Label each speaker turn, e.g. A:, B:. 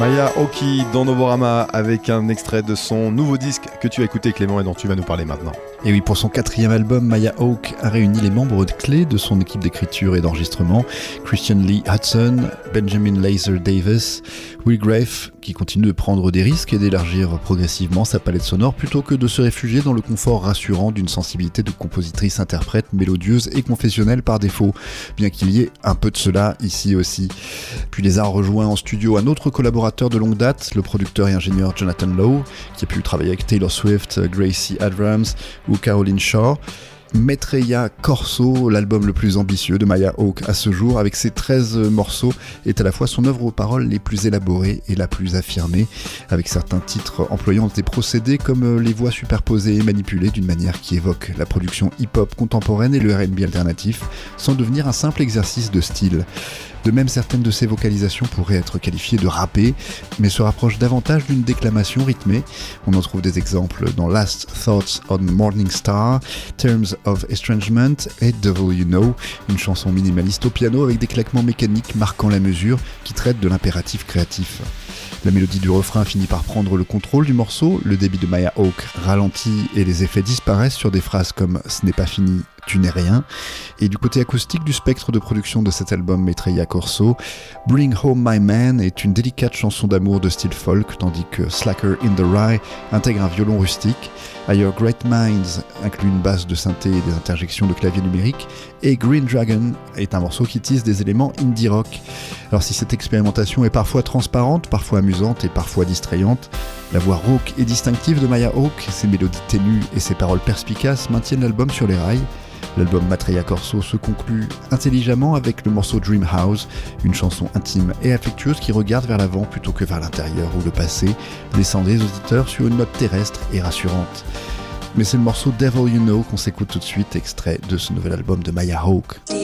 A: Maya Oki dans Novorama avec un extrait de son nouveau disque que tu as écouté Clément et dont tu vas nous parler maintenant.
B: Et oui, pour son 4e album, Maya Hawke a réuni les membres clés de son équipe d'écriture et d'enregistrement, Christian Lee Hudson, Benjamin Lazer Davis, Will Graff, qui continue de prendre des risques et d'élargir progressivement sa palette sonore plutôt que de se réfugier dans le confort rassurant d'une sensibilité de compositrice-interprète mélodieuse et confessionnelle par défaut, bien qu'il y ait un peu de cela ici aussi. Puis les a rejoints en studio un autre collaborateur de longue date, le producteur et ingénieur Jonathan Lowe, qui a pu travailler avec Taylor Swift, Gracie Abrams ou Caroline Shaw. Maitreya Corso, l'album le plus ambitieux de Maya Hawke à ce jour, avec ses 13 morceaux, est à la fois son œuvre aux paroles les plus élaborées et la plus affirmée, avec certains titres employant des procédés comme les voix superposées et manipulées d'une manière qui évoque la production hip-hop contemporaine et le R&B alternatif, sans devenir un simple exercice de style. De même, certaines de ses vocalisations pourraient être qualifiées de rappées, mais se rapprochent davantage d'une déclamation rythmée. On en trouve des exemples dans Last Thoughts on Morning Star, Terms of Estrangement et Devil You Know, une chanson minimaliste au piano avec des claquements mécaniques marquant la mesure qui traite de l'impératif créatif. La mélodie du refrain finit par prendre le contrôle du morceau, le débit de Maya Hawke ralentit et les effets disparaissent sur des phrases comme « ce n'est pas fini, tu n'es rien ». Et du côté acoustique du spectre de production de cet album Maitreya Corso, « Bring Home My Man » est une délicate chanson d'amour de style folk, tandis que « Slacker in the Rye » intègre un violon rustique. Higher Great Minds inclut une basse de synthé et des interjections de clavier numérique, et Green Dragon est un morceau qui tisse des éléments indie rock. Alors si cette expérimentation est parfois transparente, parfois amusante et parfois distrayante, la voix rauque et distinctive de Maya Hawke, ses mélodies ténues et ses paroles perspicaces maintiennent l'album sur les rails. L'album Maitreya Corso se conclut intelligemment avec le morceau Dream House, une chanson intime et affectueuse qui regarde vers l'avant plutôt que vers l'intérieur ou le passé, laissant les auditeurs sur une note terrestre et rassurante. Mais c'est le morceau Devil You Know qu'on s'écoute tout de suite, extrait de ce nouvel album de Maya Hawke.